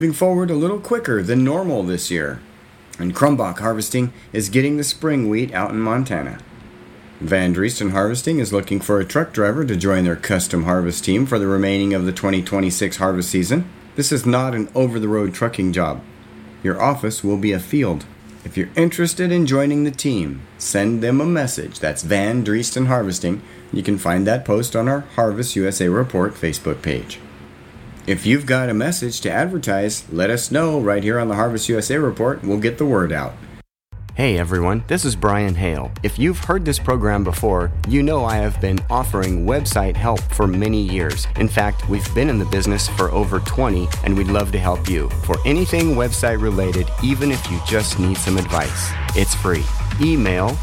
Moving forward a little quicker than normal this year, and Crumbach Harvesting is getting the spring wheat out in Montana. Van Drieston Harvesting is looking for a truck driver to join their custom harvest team for the remaining of the 2026 harvest season. This is not an over-the-road trucking job. Your office will be a field. If you're interested in joining the team, send them a message. That's Van Drieston Harvesting. You can find that post on our Harvest USA Report Facebook page. If you've got a message to advertise, let us know right here on the Harvest USA Report. We'll get the word out. Hey everyone, this is Brian Hale. If you've heard this program before, you know I have been offering website help for many years. In fact, we've been in the business for over 20, and we'd love to help you for anything website related, even if you just need some advice. It's free. Email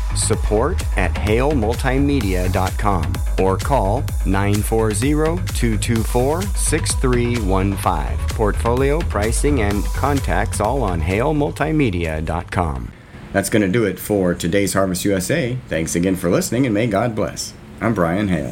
support@halemultimedia.com or call 940-224-6315. Portfolio, pricing, and contacts all on halemultimedia.com. That's going to do it for today's Harvest USA. Thanks again for listening, and may God bless. I'm Brian Hale.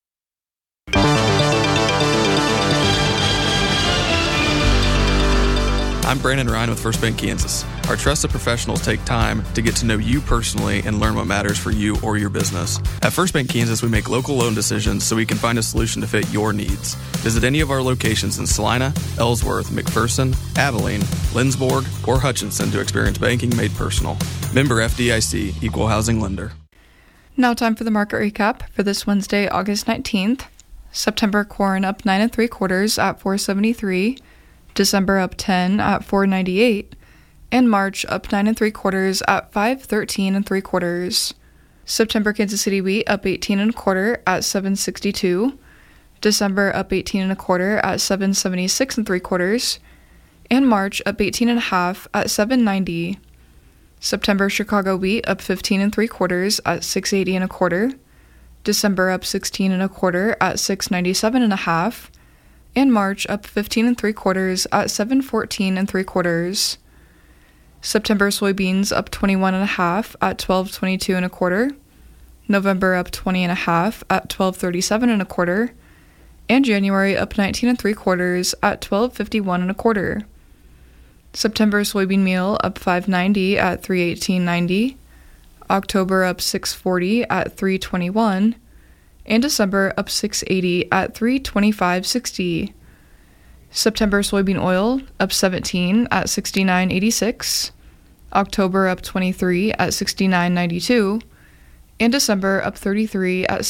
I'm Brandon Ryan with First Bank Kansas. Our trusted professionals take time to get to know you personally and learn what matters for you or your business. At First Bank Kansas, we make local loan decisions so we can find a solution to fit your needs. Visit any of our locations in Salina, Ellsworth, McPherson, Abilene, Lindsborg, or Hutchinson to experience banking made personal. Member FDIC, Equal Housing Lender. Now time for the market recap for this Wednesday, August 19th. September corn up 9 3/4 at $4.73. December up 10 at $4.98, and March up 9 3/4 at $5.13 3/4. September Kansas City wheat up 18 1/4 at $7.62. December up 18 1/4 at $7.76 3/4, and March up 18 1/2 at $7.90. September Chicago wheat up 15 3/4 at $6.80 1/4. December up 16 1/4 at $6.97 1/2. And March up 15 3/4 at $7.14 3/4. September soybeans up 21 1/2 at $12.22 1/4. November up 20 1/2 at $12.37 1/4. And January up 19 3/4 at $12.51 1/4. September soybean meal up $5.90 at $3.18.90. October up $6.40 at $3.21. And December up $6.80 at $3.25.60. September soybean oil up 17 at $69.86. October up 23 at $69.92. And December up 33 at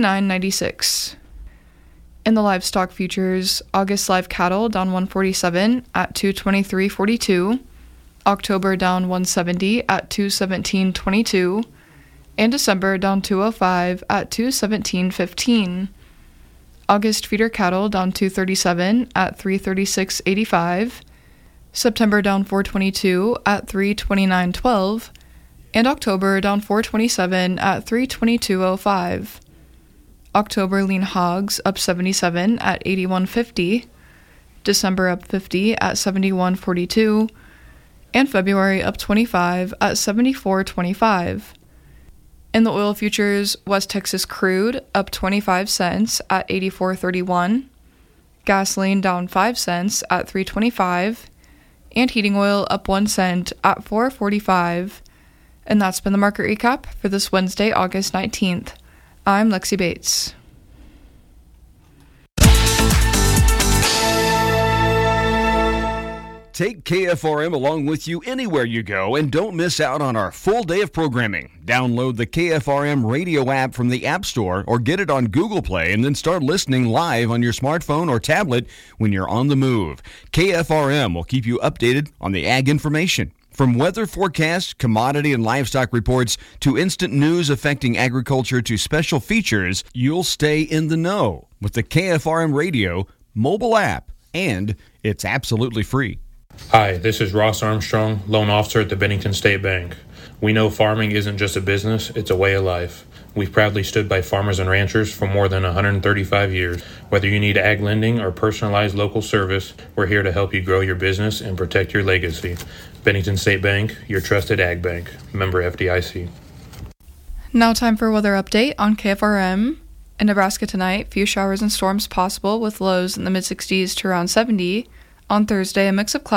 $69.96. In the livestock futures, August live cattle down 147 at $223.42. October down 170 at $217.22. And December down 205 at $217.15. August feeder cattle down 237 at $336.85. September down 422 at $329.12. And October down 427 at $322.05. October lean hogs up 77 at $81.50. December up 50 at $71.42. And February up 25 at $74.25. In the oil futures, West Texas crude up 25 cents at $84.31, gasoline down 5 cents at $3.25, and heating oil up 1 cent at $4.45. And that's been the market recap for this Wednesday, August 19th. I'm Lexi Bates. Take KFRM along with you anywhere you go and don't miss out on our full day of programming. Download the KFRM radio app from the App Store or get it on Google Play and then start listening live on your smartphone or tablet when you're on the move. KFRM will keep you updated on the ag information. From weather forecasts, commodity and livestock reports, to instant news affecting agriculture to special features, you'll stay in the know with the KFRM radio mobile app, and it's absolutely free. Hi, this is Ross Armstrong, loan officer at the Bennington State Bank. We know farming isn't just a business, it's a way of life. We've proudly stood by farmers and ranchers for more than 135 years. Whether you need ag lending or personalized local service, we're here to help you grow your business and protect your legacy. Bennington State Bank, your trusted ag bank. Member FDIC. Now time for a weather update on KFRM. In Nebraska tonight, few showers and storms possible with lows in the mid-60s to around 70. On Thursday, a mix of clouds